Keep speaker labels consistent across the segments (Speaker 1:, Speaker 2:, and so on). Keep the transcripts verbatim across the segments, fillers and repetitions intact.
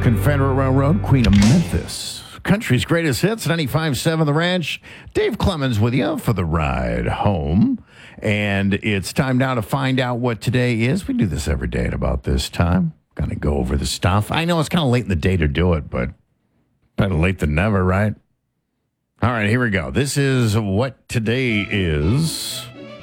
Speaker 1: Confederate Railroad, Queen of Memphis. Country's greatest hits, ninety-five point seven The Ranch. Dave Clemens with you for the ride home. And it's time now to find out what today is. We do this every day at about this time. Going to go over the stuff. I know it's kind of late in the day to do it, but better late than never, right? All right, here we go. This is what today is.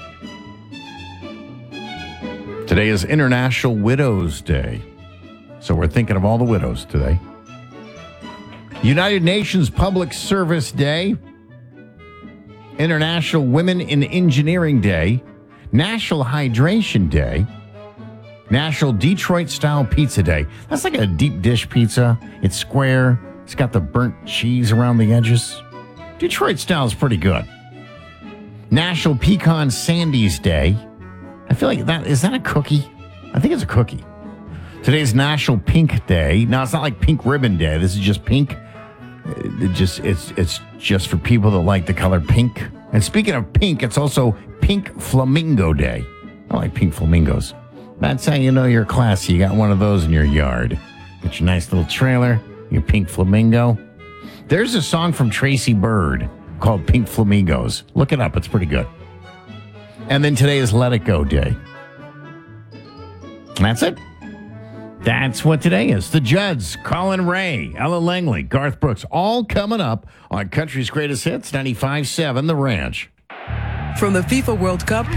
Speaker 1: Today is International Widows Day. So we're thinking of all the widows today. United Nations Public Service Day. International Women in Engineering Day. National Hydration Day. National Detroit-Style Pizza Day. That's like a deep dish pizza. It's square. It's got the burnt cheese around the edges. Detroit-style is pretty good. National Pecan Sandies Day. I feel like that, is that a cookie? I think it's a cookie. Today's National Pink Day. Now, it's not like Pink Ribbon Day. This is just pink. It just it's it's just for people that like the color pink. And speaking of pink, it's also Pink Flamingo Day. I like pink flamingos. That's how you know you're classy. You got one of those in your yard. Got your nice little trailer, your pink flamingo. There's a song from Tracy Bird called Pink Flamingos. Look it up. It's pretty good. And then today is Let It Go Day. That's it. That's what today is. The Judds, Colin Ray, Ella Langley, Garth Brooks, all coming up on Country's Greatest Hits, ninety-five point seven The Ranch.
Speaker 2: From the FIFA World Cup